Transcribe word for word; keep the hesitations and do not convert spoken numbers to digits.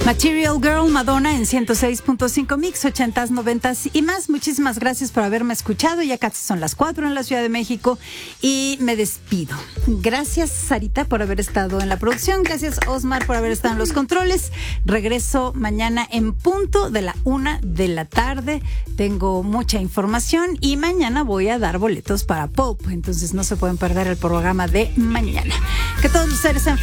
Material Girl, Madonna en ciento seis punto cinco Mix, ochentas, noventas y más. Muchísimas gracias por haberme escuchado. Ya casi son las cuatro en la Ciudad de México y me despido. Gracias, Sarita, por haber estado en la producción. Gracias, Osmar, por haber estado en los controles. Regreso mañana en punto de la una de la tarde. Tengo mucha información y mañana voy a dar boletos para Pulp. Entonces no se pueden perder el programa de mañana. Que todos los seres sean